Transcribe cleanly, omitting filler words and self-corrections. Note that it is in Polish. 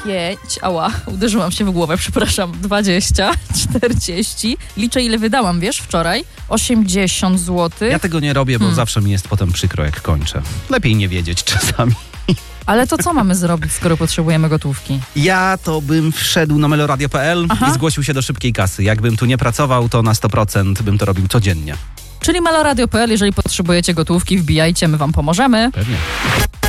uderzyłam się w głowę, przepraszam, 20, 40. Liczę, ile wydałam, wiesz, wczoraj? 80 zł. Ja tego nie robię, bo zawsze mi jest potem przykro, jak kończę. Lepiej nie wiedzieć czasami. Ale to co mamy zrobić, skoro potrzebujemy gotówki? Ja to bym wszedł na meloradio.pl i zgłosił się do szybkiej kasy. Jakbym tu nie pracował, to na 100% bym to robił codziennie. Czyli meloradio.pl, jeżeli potrzebujecie gotówki, wbijajcie, my wam pomożemy. Pewnie.